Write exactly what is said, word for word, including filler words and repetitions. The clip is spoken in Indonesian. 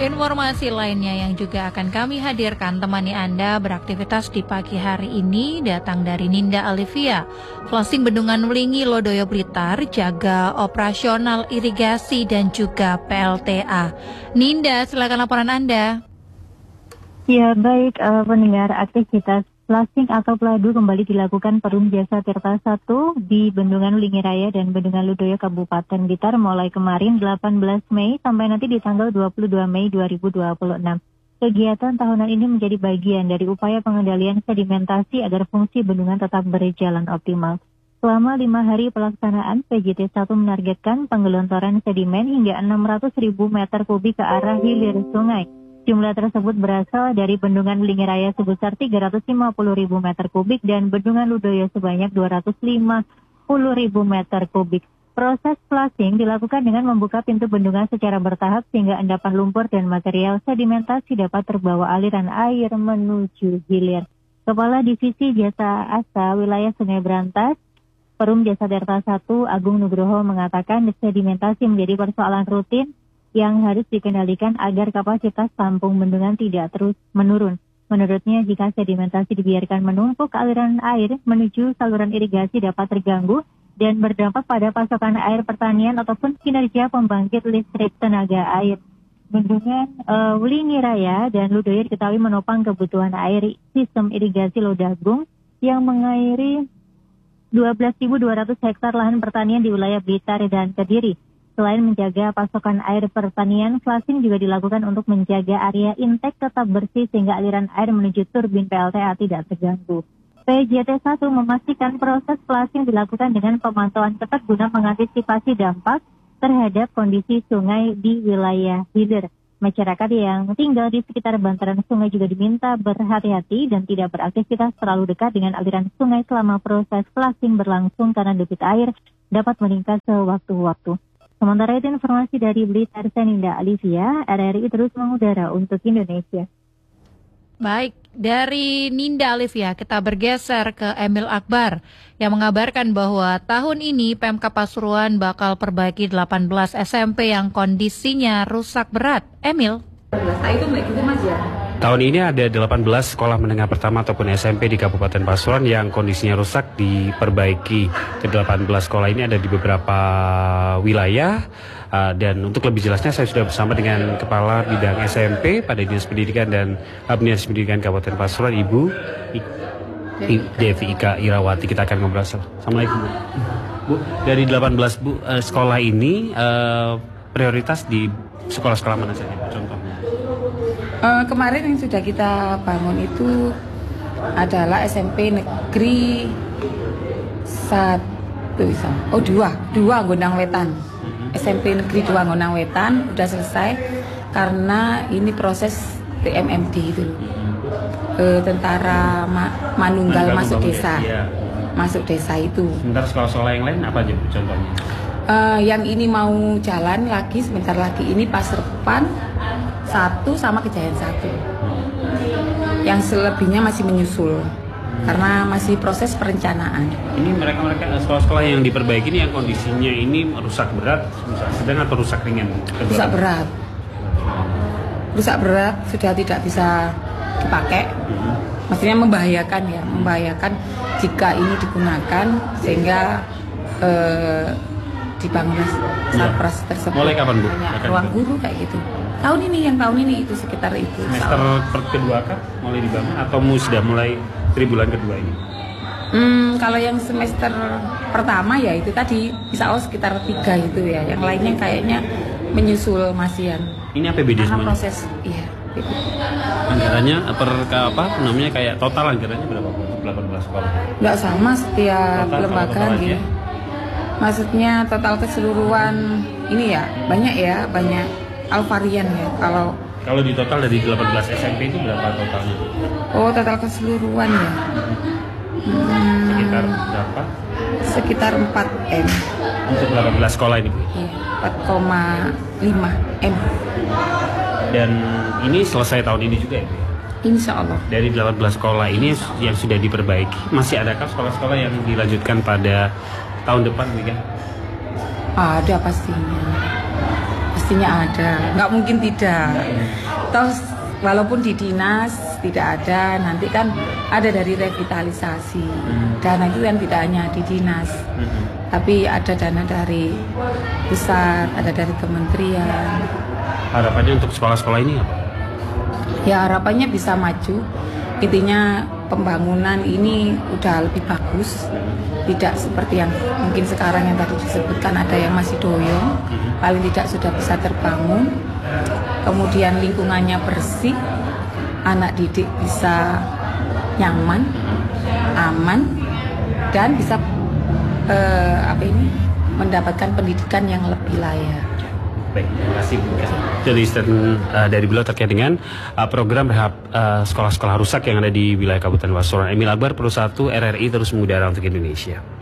Informasi lainnya yang juga akan kami hadirkan temani Anda beraktivitas di pagi hari ini datang dari Ninda Alivia. Flushing Bendungan Wlingi Lodoyo Blitar, jaga operasional irigasi dan juga P L T A. Ninda, silakan laporan Anda. Ya baik, uh, pendengar, aktivitas flushing atau peladu kembali dilakukan Perum Jasa Tirta satu di Bendungan Wlingi Raya dan Bendungan Lodoyo Kabupaten Blitar mulai kemarin delapan belas Mei sampai nanti di tanggal dua puluh dua Mei dua ribu dua puluh enam. Kegiatan tahunan ini menjadi bagian dari upaya pengendalian sedimentasi agar fungsi bendungan tetap berjalan optimal. Selama lima hari pelaksanaan, P J T satu menargetkan penggelontoran sedimen hingga enam ratus ribu meter kubik ke arah hilir sungai. Jumlah tersebut berasal dari Bendungan Wlingi Raya sebesar tiga ratus lima puluh ribu meter kubik dan Bendungan Lodoyo sebanyak dua ratus lima puluh ribu meter kubik. Proses flushing dilakukan dengan membuka pintu bendungan secara bertahap sehingga endapan lumpur dan material sedimentasi dapat terbawa aliran air menuju hilir. Kepala Divisi Jasa Asa Wilayah Sungai Brantas, Perum Jasa Tirta satu Agung Nugroho mengatakan sedimentasi menjadi persoalan rutin yang harus dikendalikan agar kapasitas tampung bendungan tidak terus menurun. Menurutnya, jika sedimentasi dibiarkan menumpuk, aliran air menuju saluran irigasi dapat terganggu dan berdampak pada pasokan air pertanian ataupun kinerja pembangkit listrik tenaga air. Bendungan uh, Wlingi Raya dan Lodoyo diketahui menopang kebutuhan air sistem irigasi Lodagung yang mengairi dua belas ribu dua ratus hektar lahan pertanian di wilayah Blitar dan Kediri. Selain menjaga pasokan air pertanian, flushing juga dilakukan untuk menjaga area intake tetap bersih sehingga aliran air menuju turbin P L T A tidak terganggu. P J T satu memastikan proses flushing dilakukan dengan pemantauan ketat guna mengantisipasi dampak terhadap kondisi sungai di wilayah hilir. Masyarakat yang tinggal di sekitar bantaran sungai juga diminta berhati-hati dan tidak beraktivitas terlalu dekat dengan aliran sungai selama proses flushing berlangsung karena debit air dapat meningkat sewaktu-waktu. Sementara itu informasi dari Blitar, Ninda Alivia, R R I terus mengudara untuk Indonesia. Baik, dari Ninda Alivia kita bergeser ke Emil Akbar yang mengabarkan bahwa tahun ini Pemkab Pasuruan bakal perbaiki delapan belas S M P yang kondisinya rusak berat. Emil? Tahun ini ada delapan belas sekolah menengah pertama ataupun S M P di Kabupaten Pasuruan yang kondisinya rusak diperbaiki. Ke delapan belas sekolah ini ada di beberapa wilayah. Uh, dan untuk lebih jelasnya saya sudah bersama dengan Kepala Bidang S M P pada Dinas Pendidikan dan uh, Dinas Pendidikan Kabupaten Pasuruan, Ibu I, I, Devi Ika Irawati. Kita akan ngobrol. Assalamualaikum Bu. Bu, dari delapan belas Bu, uh, sekolah ini uh, prioritas di sekolah-sekolah mana saja contohnya? Uh, kemarin yang sudah kita bangun itu adalah S M P Negeri satu, oh dua, dua Gondang Wetan. S M P Negeri dua Gondang Wetan sudah selesai karena ini proses T M M D itu, uh, tentara Ma Manunggal masuk desa, ya. masuk desa itu. Sebentar sekolah-sekolah yang lain apa aja contohnya? Uh, yang ini mau jalan lagi sebentar lagi ini Pasrepan satu sama Kejayaan satu. Yang selebihnya masih menyusul karena masih proses perencanaan. Ini mereka-mereka sekolah-sekolah yang diperbaiki ini yang kondisinya ini rusak berat, rusak sedang atau rusak ringan? Rusak berat. Rusak berat sudah tidak bisa dipakai. Maksudnya membahayakan ya, membahayakan jika ini digunakan sehingga eh, dibangun sarpras tersebut. Mulai kapan Bu? Banyak ruang guru kayak gitu. Tahun ini, yang tahun ini itu sekitar itu. Semester per kedua kah mulai dibangun atau sudah mulai tribulan kedua ini? Hmm, kalau yang semester pertama ya itu tadi insya Allah sekitar tiga itu ya. Yang lainnya kayaknya menyusul masian. Ini A P B D karena semuanya? Proses, iya. Anggarannya per apa namanya kayak total anggarannya berapa Bu? delapan belas sekolah? Nggak sama setiap total, lembaga gitu. Maksudnya total keseluruhan ini ya banyak ya banyak alvarian ya kalau kalau di total dari delapan belas S M P itu berapa totalnya? Oh total keseluruhan ya hmm, sekitar berapa? Sekitar empat M untuk delapan belas sekolah ini Bu? Iya, empat koma lima M. Dan ini selesai tahun ini juga ya Bu? Insya Allah. Dari delapan belas sekolah ini yang sudah diperbaiki, masih adakah sekolah-sekolah yang dilanjutkan pada tahun depan nih kan? Ada pastinya. pastinya ada, nggak mungkin tidak. Terus walaupun di dinas tidak ada, nanti kan ada dari revitalisasi. Dana itu kan tidak hanya di dinas, tapi ada dana dari pusat, ada dari kementerian. Harapannya untuk sekolah-sekolah ini apa? Ya harapannya bisa maju. Intinya pembangunan ini udah lebih bagus, tidak seperti yang mungkin sekarang yang tadi disebutkan ada yang masih doyong, paling tidak sudah bisa terbangun. Kemudian lingkungannya bersih, anak didik bisa nyaman, aman, dan bisa eh, apa ini mendapatkan pendidikan yang lebih layak. Baik, terima kasih. Jadi statement uh, dari beliau terkait dengan uh, program rehab uh, sekolah-sekolah rusak yang ada di wilayah Kabupaten Pasuruan. Emil Akbar, Pro satu R R I terus mengudara untuk Indonesia.